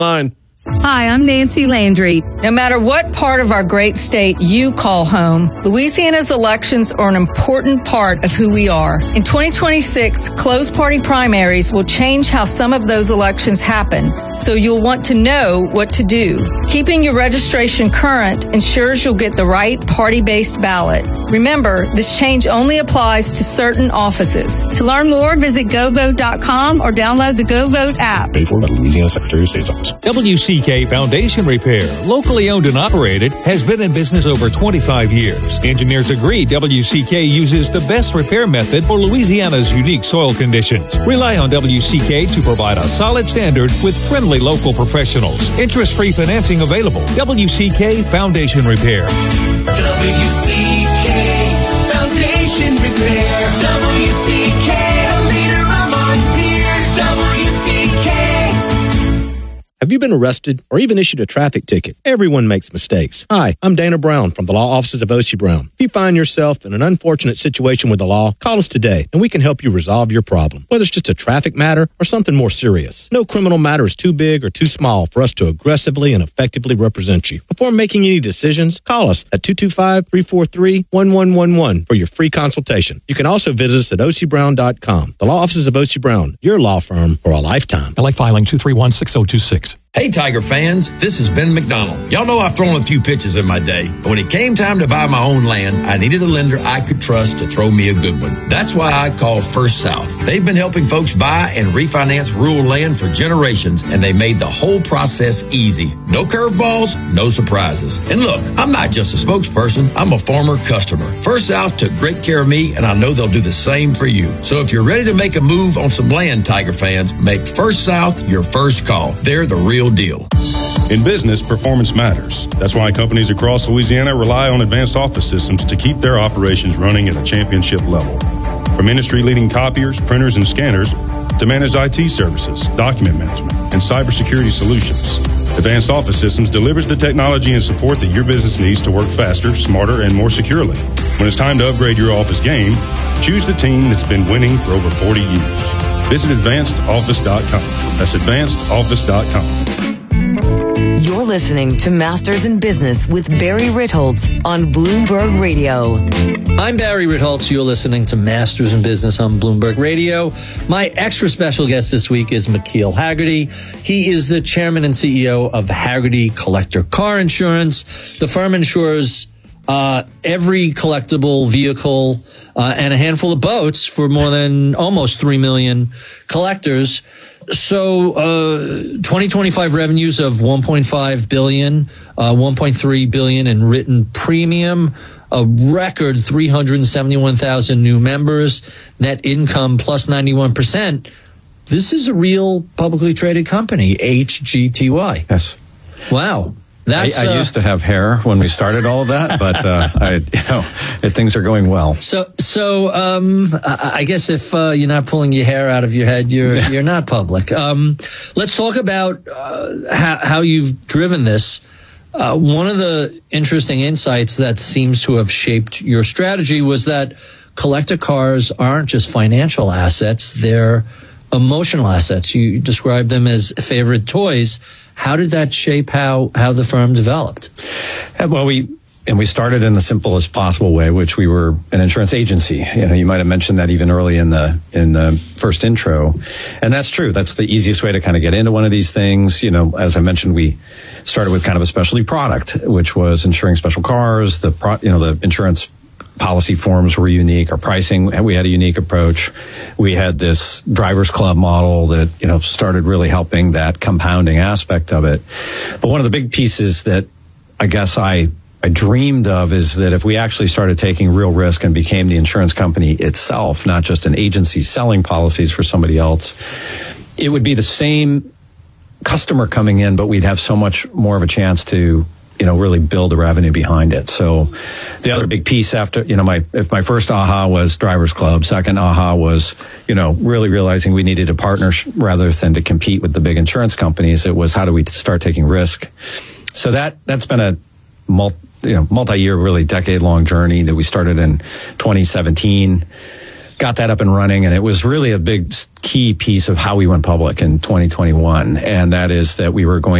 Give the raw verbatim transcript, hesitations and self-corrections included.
Fine. Hi, I'm Nancy Landry. No matter what part of our great state you call home, Louisiana's elections are an important part of who we are. In twenty twenty-six, closed party primaries will change how some of those elections happen, so you'll want to know what to do. Keeping your registration current ensures you'll get the right party-based ballot. Remember, this change only applies to certain offices. To learn more, visit go vote dot com or download the GoVote app. Paid for by the Louisiana Secretary of State's office. W C K Foundation Repair, locally owned and operated, has been in business over twenty-five years. Engineers agree W C K uses the best repair method for Louisiana's unique soil conditions. Rely on W C K to provide a solid standard with friendly local professionals. Interest-free financing available. W C K Foundation Repair. W C K Foundation Repair. W C K, a leader among peers. W C K. Have you been arrested or even issued a traffic ticket? Everyone makes mistakes. Hi, I'm Dana Brown from the law offices of O C Brown. If you find yourself in an unfortunate situation with the law, call us today and we can help you resolve your problem, whether it's just a traffic matter or something more serious. No criminal matter is too big or too small for us to aggressively and effectively represent you. Before making any decisions, call us at two two five, three four three, one one one one for your free consultation. You can also visit us at O C brown dot com. The law offices of O C Brown, your law firm for a lifetime. L A filing two three one, six zero two six. Hey, Tiger fans, this is Ben McDonald. Y'all know I've thrown a few pitches in my day, but when it came time to buy my own land, I needed a lender I could trust to throw me a good one. That's why I called First South. They've been helping folks buy and refinance rural land for generations, and they made the whole process easy. No curveballs, no surprises. And look, I'm not just a spokesperson, I'm a former customer. First South took great care of me, and I know they'll do the same for you. So if you're ready to make a move on some land, Tiger fans, make First South your first call. They're the real deal. In business, performance matters. That's why companies across Louisiana rely on advanced office systems to keep their operations running at a championship level. From industry-leading copiers, printers, and scanners to managed I T services, document management, and cybersecurity solutions, Advanced Office Systems delivers the technology and support that your business needs to work faster, smarter, and more securely. When it's time to upgrade your office game, choose the team that's been winning for over forty years. Visit advanced office dot com. That's advanced office dot com. You're listening to Masters in Business with Barry Ritholtz on Bloomberg Radio. I'm Barry Ritholtz. You're listening to Masters in Business on Bloomberg Radio. My extra special guest this week is McKeel Hagerty. He is the chairman and C E O of Hagerty Collector Car Insurance. The firm insures uh, every collectible vehicle uh, and a handful of boats for more than almost three million collectors. So, uh, twenty twenty-five revenues of one point five billion dollars, uh, one point three billion dollars in written premium, a record three hundred seventy-one thousand new members, net income plus ninety-one percent. This is a real publicly traded company, H G T Y. Yes. Wow. That's, I, I uh, used to have hair when we started all of that, but uh, I, you know, things are going well. So, so um, I, I guess if uh, you're not pulling your hair out of your head, you're you're not public. Um, let's talk about uh, how, how you've driven this. Uh, one of the interesting insights that seems to have shaped your strategy was that collector cars aren't just financial assets; they're emotional assets. You describe them as favorite toys. How did that shape how, how the firm developed? Well, we and we started in the simplest possible way, which we were an insurance agency. You know, you might have mentioned that even early in the in the first intro, and that's true. That's the easiest way to kind of get into one of these things. You know, as I mentioned, we started with kind of a specialty product, which was insuring special cars. The pro, you know the insurance policy forms were unique. Our pricing, we had a unique approach. We had this driver's club model that, you know, started really helping that compounding aspect of it. But one of the big pieces that I guess I, I dreamed of is that if we actually started taking real risk and became the insurance company itself, not just an agency selling policies for somebody else, it would be the same customer coming in, but we'd have so much more of a chance to, you know, really build the revenue behind it. So the other big piece after, you know, my, if my first aha was Drivers Club, second aha was, you know, really realizing we needed to partner rather than to compete with the big insurance companies. It was how do we start taking risk? So that, that's been a multi, you know, multi-year, really decade long journey that we started in twenty seventeen. got that up and running, and it was really a big key piece of how we went public in twenty twenty-one, and that is that we were going